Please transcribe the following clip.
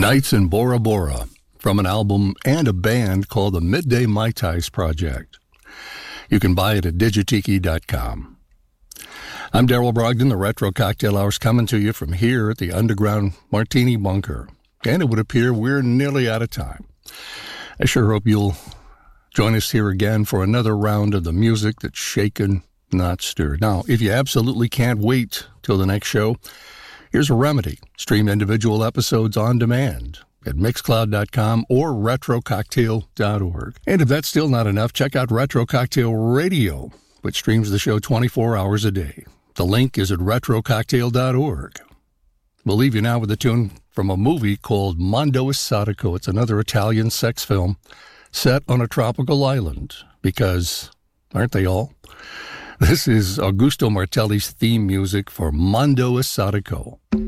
Nights in Bora Bora, from an album and a band called the Midday Mai Tais Project. You can buy it at digitiki.com. I'm Daryl Brogdon. The Retro Cocktail Hour's coming to you from here at the Underground Martini Bunker. And it would appear we're nearly out of time. I sure hope you'll join us here again for another round of the music that's shaken, not stirred. Now, if you absolutely can't wait till the next show, here's a remedy. Stream individual episodes on demand at Mixcloud.com or RetroCocktail.org. And if that's still not enough, check out Retro Cocktail Radio, which streams the show 24 hours a day. The link is at RetroCocktail.org. We'll leave you now with a tune from a movie called Mondo Esotico. It's another Italian sex film set on a tropical island, because aren't they all? This is Augusto Martelli's theme music for Mondo Esotico.